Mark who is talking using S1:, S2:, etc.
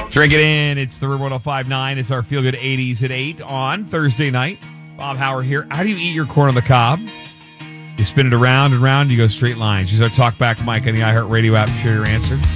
S1: Drink it in. It's the River 105.9. It's our Feel Good 80s at 8 on Thursday night. Bob Howard here. How do you eat your corn on the cob? You spin it around and around, you go straight lines. Use our Talkback mic on the iHeartRadio app to share your answer.